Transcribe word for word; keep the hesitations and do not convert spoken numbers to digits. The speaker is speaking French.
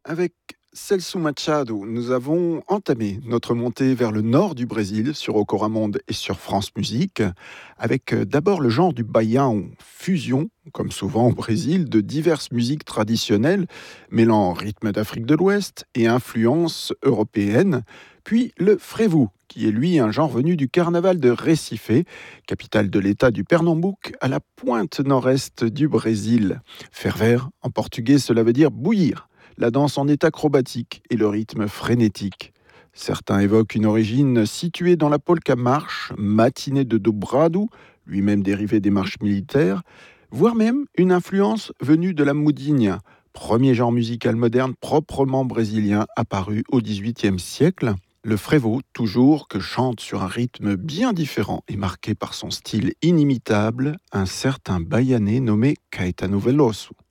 Avec Celso Machado, nous avons entamé notre montée vers le nord du Brésil sur Ocoramonde et sur France Musique, avec euh, d'abord le genre du baião, fusion, comme souvent au Brésil, de diverses musiques traditionnelles, mêlant rythme d'Afrique de l'Ouest et influences européennes, puis le frevo, qui est lui un genre venu du carnaval de Recife, capitale de l'État du Pernambouc, à la pointe nord-est du Brésil. Ferver, en portugais, cela veut dire bouillir. La danse en est acrobatique et le rythme frénétique. Certains évoquent une origine située dans la polka marche, matinée de dobrado, lui-même dérivé des marches militaires, voire même une influence venue de la mudinha, premier genre musical moderne proprement brésilien apparu au dix-huitième siècle. Le frevo, toujours, que chante sur un rythme bien différent et marqué par son style inimitable, un certain Baianais nommé Caetano Veloso.